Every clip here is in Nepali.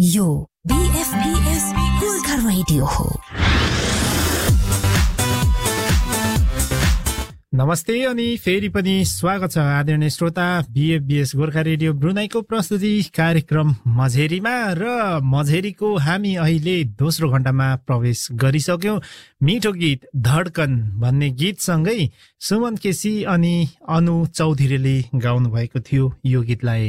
यो BFBS गोर्खा रेडियो हो। नमस्ते अनि फेरि पनि स्वागत छ आदरणीय श्रोता BFBS गोर्खा रेडियो ब्रुनाईको प्रस्तुति कार्यक्रम मझेरीमा र मझेरीको हामी अहिले दोस्रो घण्टामा प्रवेश गरिसक्यौं। मिठो गीत धड्कन भन्ने गीतसँगै सुमन केसी अनि अनु चौधरीले गाउनु भएको थियो यो गीतलाई।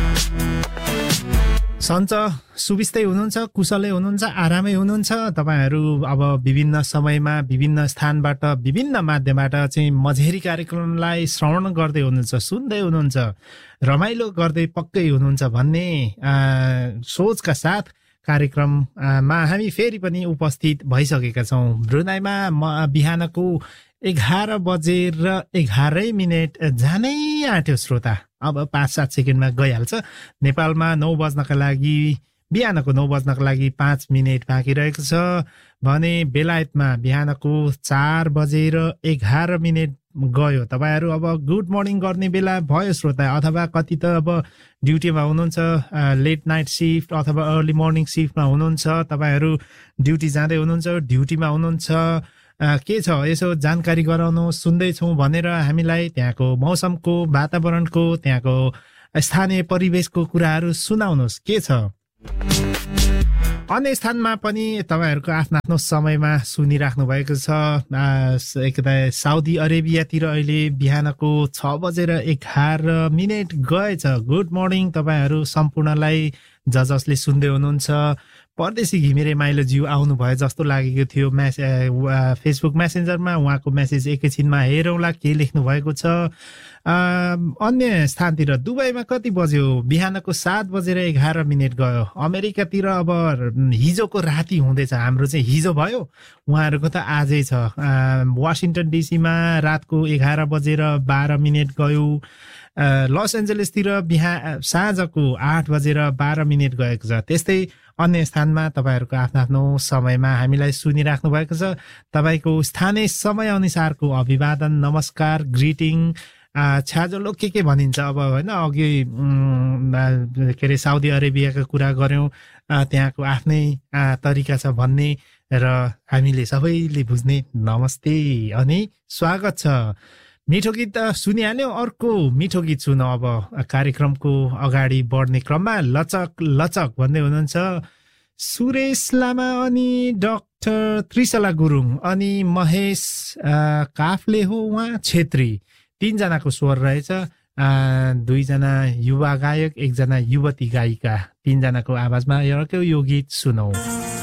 सञ्च सुबिस्तै हुनुहुन्छ, कुशलै हुनुहुन्छ, आरामै हुनुहुन्छ। तपाईहरू अब विभिन्न समयमा विभिन्न स्थानबाट विभिन्न माध्यमबाट चाहिँ मझेरी कार्यक्रमलाई श्रवण गर्दै हुनुहुन्छ, सुन्दै हुनुहुन्छ, रमाइलो गर्दै पक्कै हुनुहुन्छ भन्ने सोचका साथ कार्यक्रममा हामी फेरि पनि उपस्थित भइसकेका छौँ। ब्रुनाईमा बिहानको 11 बजेर 11 मिनेट जानै आँट्यो श्रोता। अब 5-7 सेकेन्डमा गइहाल्छ। नेपालमा 9 बज्नका लागि बिहानको 9 बज्नका लागि 5 मिनेट बाँकी रहेको छ भने बेलायतमा बिहानको 4 बजेर 11 मिनेट गयो। तपाईहरू अब गुड मर्निङ गर्ने बेला भयो श्रोता, अथवा कति त अब ड्युटीमा हुनुहुन्छ, लेट नाइट सिफ्ट अथवा अर्ली मर्निङ सिफ्टमा हुनुहुन्छ, तपाईहरू ड्युटी जाँदै हुनुहुन्छ, ड्युटीमा हुनुहुन्छ, के छ यसो जानकारी गराउनु सुन्दैछौँ भनेर हामीलाई त्यहाँको मौसमको, वातावरणको, त्यहाँको स्थानीय परिवेशको कुराहरू सुनाउनुहोस्। के छ अन्य स्थानमा पनि तपाईहरूको आफ्नो आफ्नो समयमा सुनिराख्नु भएको छ। एकता साउदी अरेबियातिर अहिले बिहानको 6 बजेर 11 मिनेट गएछ। गुड मर्निङ तपाईहरू सम्पूर्णलाई जसले सुन्दै हुनुहुन्छ। परदेशी घिमिरे माइलोज्यू आउनुभयो जस्तो लागेको थियो फेसबुक मेसेन्जरमा। उहाँको मेसेज एकैछिनमा हेरौँला के लेख्नु भएको छ। अन्य स्थानतिर दुबईमा कति बज्यो? बिहानको 7 बजेर 11 मिनेट गयो। अमेरिकातिर अब हिजोको राति हुँदैछ, हाम्रो चाहिँ हिजो भयो, उहाँहरूको त आजै छ। वासिङटन डिसीमा रातको 11 बजेर 12 मिनेट गयो। लस एन्जलसतिर साँझको 8 बजेर 12 मिनेट गएको छ। त्यस्तै अन्य स्थानमा तपाईहरूको आफ्नो आफ्नो समयमा हामीलाई सुनिराख्नु भएको छ। तपाईको स्थानीय समय अनुसारको अभिवादन, नमस्कार, ग्रिटिङ, छ्याजोलो के भनिन्छ अब होइन। अघि के अरे साउदी अरेबियाको कुरा गऱ्यौँ, त्यहाँको आफ्नै तरिका छ भन्ने र हामीले सबैले बुझ्ने नमस्ते अनि स्वागत छ। मिठो गीत सुनिहाल्यो, अर्को मिठो गीत सुन अब कार्यक्रमको अगाडि बढ्ने क्रममा। लचक लचक भन्दै हुनुहुन्छ सुरेश लामा अनि डाक्टर त्रिशला गुरुङ अनि महेश काफले हो उहाँ छेत्री। 3 जनाको स्वर रहेछ। 2 जना युवा गायक, 1 जना युवती गायिका, 3 जनाको आवाजमा यो गीत सुनौ।